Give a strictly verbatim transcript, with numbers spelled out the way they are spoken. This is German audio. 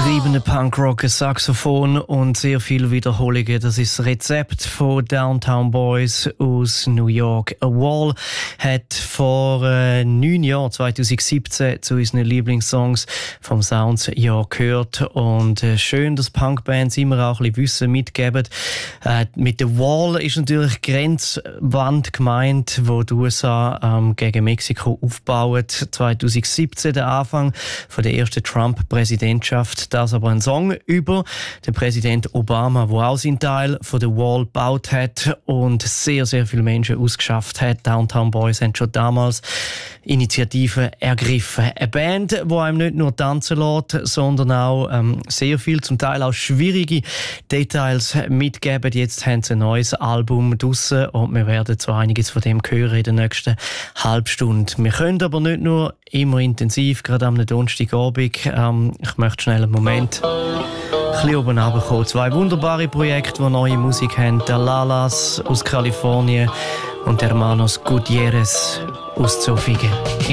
getriebene Punkrock, Saxophon und sehr viele Wiederholungen. Das ist das Rezept von Downtown Boys aus New York. A Wall hat vor äh, neun Jahren, zwanzig siebzehn, zu unseren Lieblingssongs vom Sounds-Jahr gehört. Und äh, schön, dass Punkbands immer auch ein bisschen Wissen mitgeben. Äh, mit der Wall ist natürlich die Grenzwand gemeint, wo die U S A ähm, gegen Mexiko aufbauen. zwanzig siebzehn der Anfang von der ersten Trump-Präsidentschaft. Das aber ein Song über den Präsident Obama, der auch seinen Teil von der Wall gebaut hat und sehr, sehr viele Menschen ausgeschafft hat. Downtown Boys haben schon damals Initiativen ergriffen. Eine Band, die einem nicht nur tanzen lässt, sondern auch ähm, sehr viel, zum Teil auch schwierige Details mitgeben. Jetzt haben sie ein neues Album draussen und wir werden so einiges von dem hören in der nächsten Halbstunde. Wir können aber nicht nur immer intensiv, gerade am Donnerstagabend. Ähm, ich möchte schnell einen Moment ein bisschen oben runterkommen. Zwei wunderbare Projekte, die neue Musik haben. Der Lalas aus Kalifornien und der Hermanos Gutierrez aus Zofingen.